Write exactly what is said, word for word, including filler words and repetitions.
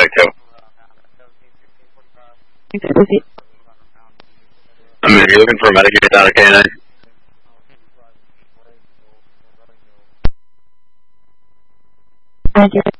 Tag two. I mean, are you looking for a medic down at K nine? Roger.